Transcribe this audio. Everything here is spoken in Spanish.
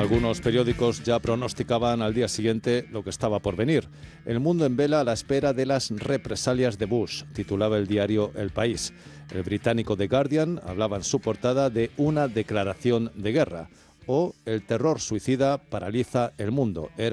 Algunos periódicos ya pronosticaban al día siguiente lo que estaba por venir. El mundo en vela a la espera de las represalias de Bush, titulaba el diario El País. El británico The Guardian hablaba en su portada de una declaración de guerra. O el terror suicida paraliza el mundo. Era